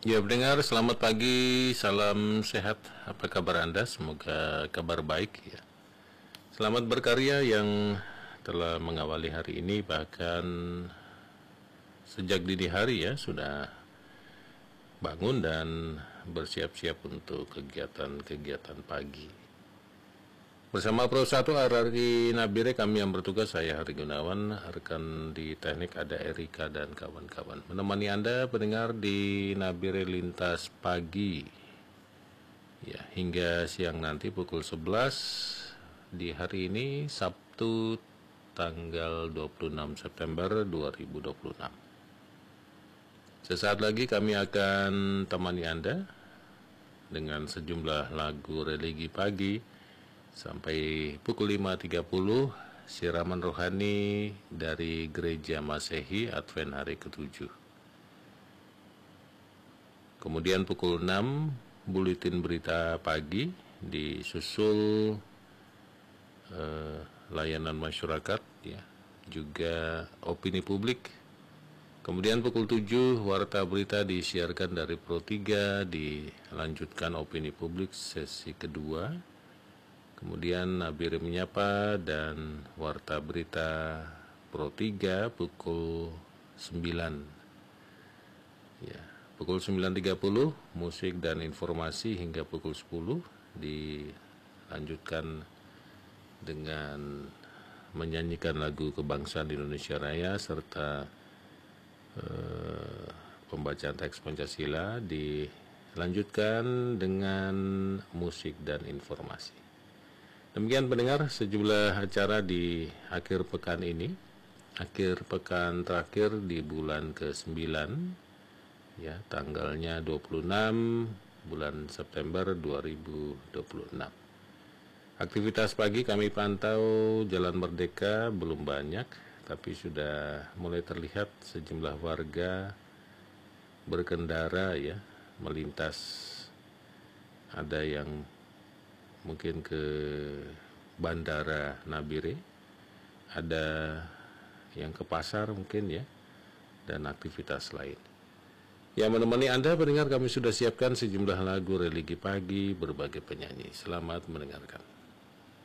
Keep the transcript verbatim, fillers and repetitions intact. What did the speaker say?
Ya, pendengar, selamat pagi, salam sehat. Apa kabar Anda? Semoga kabar baik ya. Selamat berkarya yang telah mengawali hari ini, bahkan sejak dini hari ya, sudah bangun dan bersiap-siap untuk kegiatan-kegiatan pagi. Bersama Pro satu R R I Nabire, kami yang bertugas, saya Hari Gunawan, rekan di teknik ada Erika dan kawan-kawan. Menemani Anda pendengar di Nabire Lintas Pagi ya, hingga siang nanti pukul sebelas di hari ini, Sabtu tanggal dua puluh enam September dua ribu dua puluh enam. Sesaat lagi kami akan temani Anda dengan sejumlah lagu religi pagi sampai pukul lima tiga puluh, siraman rohani dari Gereja Masehi Advent hari ketujuh. Kemudian pukul enam, buletin berita pagi, disusul eh, layanan masyarakat ya, juga opini publik. Kemudian pukul tujuh, warta berita disiarkan dari Pro tiga, dilanjutkan opini publik sesi kedua. Kemudian Nabire Menyapa dan warta berita Pro tiga pukul sembilan. Ya, pukul sembilan tiga puluh musik dan informasi hingga pukul sepuluh, dilanjutkan dengan menyanyikan lagu kebangsaan Indonesia Raya serta eh, pembacaan teks Pancasila, dilanjutkan dengan musik dan informasi. Demikian pendengar, sejumlah acara di akhir pekan ini, akhir pekan terakhir di bulan ke sembilan, ya, tanggalnya dua puluh enam bulan September dua ribu dua puluh enam. Aktivitas pagi kami pantau Jalan Merdeka belum banyak, tapi sudah mulai terlihat sejumlah warga berkendara ya, melintas. Ada yang mungkin ke Bandara Nabire, ada yang ke pasar mungkin ya, dan aktivitas lain. Ya, menemani Anda pendengar, kami sudah siapkan sejumlah lagu religi pagi berbagai penyanyi. Selamat mendengarkan.